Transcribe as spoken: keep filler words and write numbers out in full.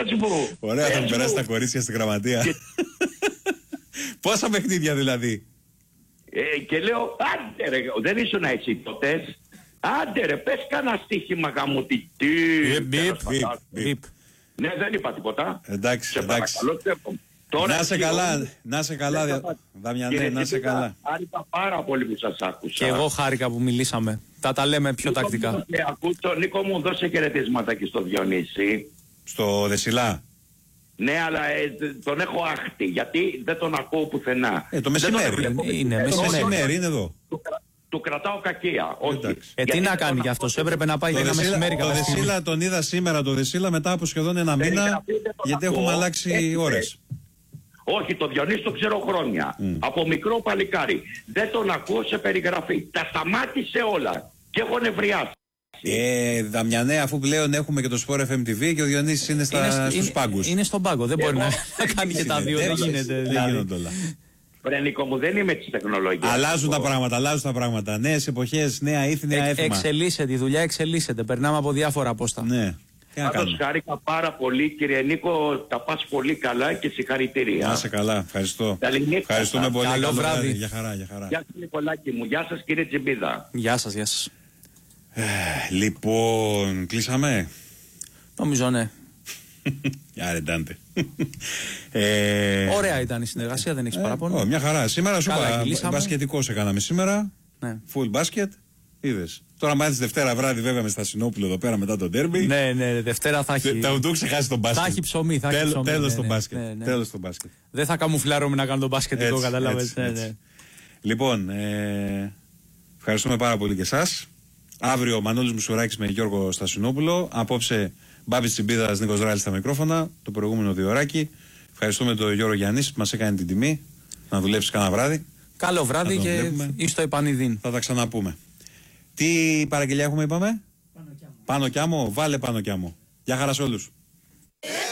πες μου. Ωραία, πες θα μου περάσει μου. τα κορίτσια στην γραμματεία. Και... Πόσα παιχνίδια δηλαδή? Ε, και λέω, άντε ρε, δεν ήσουν εσύ τότε. Άντε ρε, πες κανένα στοίχημα γαμούτι. Τι. Ναι, δεν είπα τίποτα. Εντάξει, σε εντάξει. παρακαλώ, τώρα να σε καλά, να σε καλά, Δαμιανέ, να σε καλά. Χάρηκα πάρα πολύ που σας άκουσα. Και εγώ χάρηκα που μιλήσαμε. Θα τα λέμε πιο Νίκο τακτικά. Μου, ακούσω, Νίκο μου, δώσε χαιρετίσματα και στο Διονύση. Στο Δεσιλά. Ναι, αλλά ε, τον έχω άχτη, γιατί δεν τον ακούω πουθενά. Ε, το μεσημέρι. Είναι, είναι μεσημέρι, είναι εδώ. Του, του κρατάω κακία. Όχι. Ε, τι να κάνει γι' αυτό, έπρεπε να πάει για ένα μεσημέρι. Το Δεσίλα τον είδα σήμερα, το Δεσίλα μετά από σχεδόν ένα μήνα, γιατί έχουμε αλλάξει ώρες. Όχι, το Διονύση το ξέρω χρόνια. Mm. Από μικρό παλικάρι. Δεν τον ακούω σε περιγραφή. Τα σταμάτησε όλα. Και έχω νευριάσει. Ε, Δαμιανέ, αφού πλέον έχουμε και το Sport εφ εμ τι βι και ο Διονύσης είναι, στα, είναι στους είναι, πάγκους. Είναι στον πάγκο, δεν μπορεί να, να κάνει και τα δύο. Δεν γίνεται. Δεν γίνονται όλα. Βρε Νίκο μου, δεν είμαι της τεχνολογίας. Αλλάζουν τα πράγματα, αλλάζουν τα πράγματα. Νέες εποχές, νέα ήθη, νέα έθιμα. Εξελίσσεται, η δουλειά εξελίσσεται. Περνάμε από διάφορα πόστα. Ναι. Πάντως χάρηκα πάρα πολύ, κύριε Νίκο, τα πας πολύ καλά και συγχαρητήρια. Να σε καλά, ευχαριστώ. Ευχαριστούμε πολύ. Καλό, καλό βράδυ. Για χαρά, για χαρά. Γεια σας Νικολάκη μου, γεια σας κύριε Τσιμπίδα. Γεια σας, γεια σας. Ε, λοιπόν, κλείσαμε. Νομίζω ναι. Άρα εντάντε. ε, Ωραία ήταν η συνεργασία, δεν έχεις ε, παράπονο. Oh, μια χαρά. Σήμερα σου είπα, μπασκετικός έκαναμε σήμερα. Ναι. Full basket. Είδες. Τώρα μάθεις Δευτέρα βράδυ βέβαια με Στασινόπουλο εδώ πέρα μετά τον ντέρμπι. Ναι, ναι, Δευτέρα θα έχει. Θα του ξεχάσει τον μπάσκετ. Θα έχει ψωμί, θα έχει ψωμί. Τέλος ναι, τον ναι, μπάσκετ. ναι, ναι. Τέλος τον μπάσκετ. Δεν θα καμουφλάρομαι να κάνω τον μπάσκετικό, κατάλαβες. Ναι, ναι. Λοιπόν, ε, ευχαριστούμε πάρα πολύ και εσάς. Αύριο Μανώλης Μουσουράκης με Γιώργο Στασινόπουλο. Απόψε Μπάμπης Τσιμπίδας, Νίκος Ράλης στα μικρόφωνα. Το προηγούμενο διωράκι. Ευχαριστούμε τον Γιώργο Γιάννης που μας έκανε την τιμή να δουλέψει κάνα βράδυ. Καλό βράδυ και εις το επανειδήν. Θα τα ξαναπούμε. Τι παραγγελία έχουμε, είπαμε? Πάνω κι άμμο. Πάνω κι άμμο, βάλε πάνω κι άμμο. Γεια χαρά σε όλους.